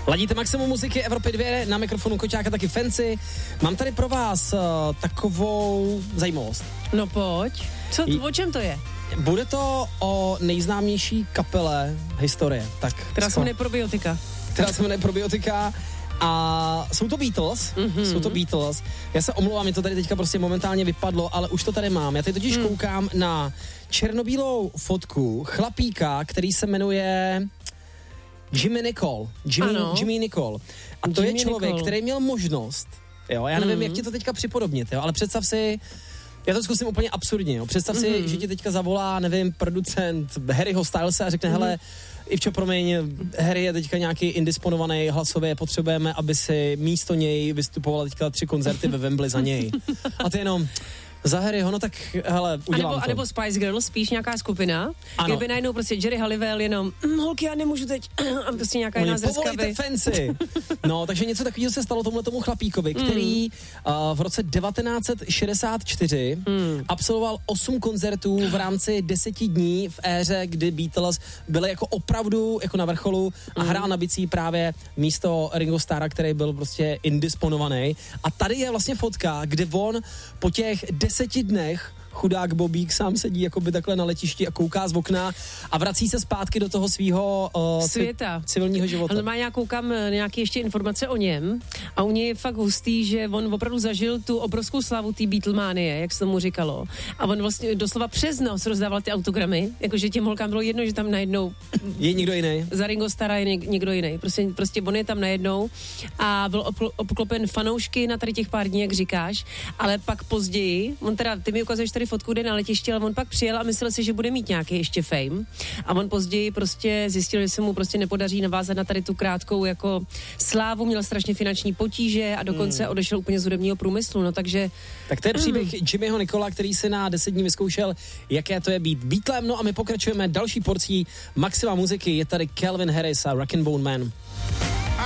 Ladíte Maximum muziky Evropy 2, na mikrofonu Koťáka taky Fancy. Mám tady pro vás takovou zajímavost. No pojď. O čem to je? Bude to o nejznámější kapele historie. Která se jmenuje Probiotika. A jsou to Beatles, Já se omlouvám, mě to tady teďka prostě momentálně vypadlo, ale už to tady mám. Já tady totiž koukám na černobílou fotku chlapíka, který se jmenuje Jimmy Nicol. A to je člověk, který měl možnost, jo, já nevím, jak ti to teďka připodobnit, jo, ale představ si, já to zkusím úplně absurdně, jo. Představ si, že ti teďka zavolá, nevím, producent Harryho Stylese a řekne, hele, Ivčo, promiň, Harry je teďka nějaký indisponovaný hlasově, potřebujeme, aby si místo něj vystupoval teďka 3 koncerty ve Wembley za něj. A ty jenom... Za Harryho, no tak hele, udělám to. A nebo Spice Girls, spíš nějaká skupina, kdyby najednou prostě Jerry Halliwell jenom holky, já nemůžu teď, a prostě nějaká jiná zrskavy. Povolejte Fancy. No, takže něco takového se stalo tomu chlapíkovi, který v roce 1964 absolvoval 8 koncertů v rámci 10 dní v éře, kdy Beatles byli jako opravdu jako na vrcholu a hrál na bicí právě místo Ringo Starra, který byl prostě indisponovaný. A tady je vlastně fotka, kde on po těch 10 dnech chudák Bobík sám sedí jakoby takhle na letišti a kouká z okna a vrací se zpátky do toho svýho světa, civilního života. Ale já koukám nějaké ještě informace o něm a u něj je fakt hustý, že on opravdu zažil tu obrovskou slavu té Beatlemanie, jak se tomu říkalo. A on vlastně doslova přes noc rozdával ty autogramy, jakože těm holkám bylo jedno, že tam najednou je někdo jiný. Za Ringo Starra je někdo jiný. Prostě on je tam najednou a byl obklopen fanoušky na tady těch pár dní, jak říkáš, ale pak později, on teda, ty mi ukazuješ tady fotku, jde na letiště, ale on pak přijel a myslel si, že bude mít nějaký ještě fame. A on později prostě zjistil, že se mu prostě nepodaří navázat na tady tu krátkou jako slávu, měl strašně finanční potíže a dokonce odešel úplně z hudebního průmyslu, no takže... Tak to je příběh Jimmyho Nicola, který si na 10 dní vyzkoušel, jaké to je být Beatlem, no a my pokračujeme další porcí Maxima muziky, je tady Calvin Harris a Rock'n'Bone Man.